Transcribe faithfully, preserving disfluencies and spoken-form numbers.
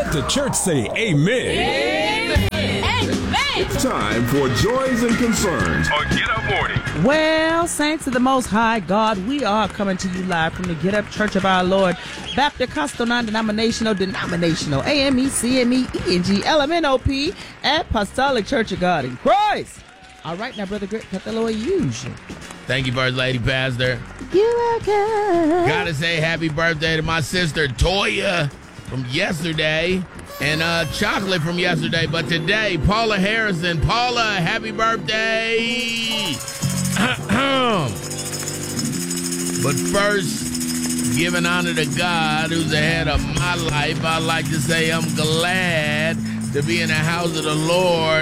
Let the church say amen. Amen. It's time for Joys and Concerns on Get Up Morning. Well, saints of the Most High God, we are coming to you live from the Get Up Church of Our Lord, Baptist Costal Non-Denominational, Denominational, A M E, C M E, E N G, L M N O P, Apostolic Church of God in Christ. All right, now, Brother Grit, let the Lord use you. Thank you, First Lady Pastor. You're welcome. Gotta say happy birthday to my sister Toya from yesterday and uh, Chocolate from yesterday. But today, Paula Harrison. Paula, happy birthday. But first, giving honor to God, who's ahead of my life, I'd like to say I'm glad to be in the house of the Lord.